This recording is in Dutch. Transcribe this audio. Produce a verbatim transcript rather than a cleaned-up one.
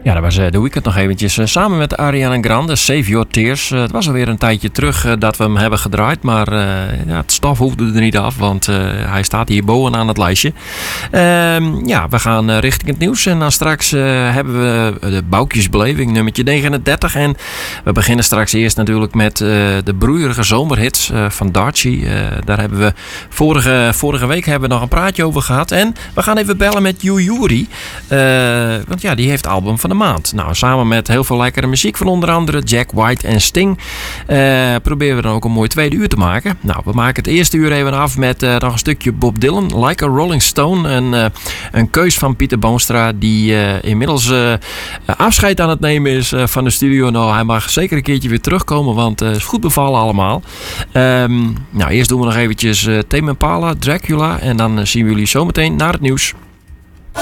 Ja, dat was uh, de weekend nog eventjes uh, samen met Ariana Grande, Save Your Tears. Uh, het was alweer een tijdje terug uh, dat we hem hebben gedraaid, maar uh, ja, het stof hoefde er niet af, want uh, hij staat hier bovenaan het lijstje. Uh, ja, we gaan uh, richting het nieuws en dan straks uh, hebben we de Boukjesbeleving, nummertje negenendertig. En we beginnen straks eerst natuurlijk met uh, de broeierige zomerhits uh, van Darcy. Uh, daar hebben we vorige, vorige week hebben we nog een praatje over gehad. En we gaan even bellen met Yuyuri, uh, want ja, die heeft album van de maand. Nou, samen met heel veel lekkere muziek van onder andere Jack White en Sting uh, proberen we dan ook een mooi tweede uur te maken. Nou, we maken het eerste uur even af met uh, nog een stukje Bob Dylan, Like a Rolling Stone. Een, uh, een keus van Pieter Boonstra die uh, inmiddels uh, afscheid aan het nemen is uh, van de studio. Nou, hij mag zeker een keertje weer terugkomen, want het uh, is goed bevallen allemaal. Um, nou, eerst doen we nog eventjes uh, Tame Impala, Dracula en dan uh, zien we jullie zometeen naar het nieuws.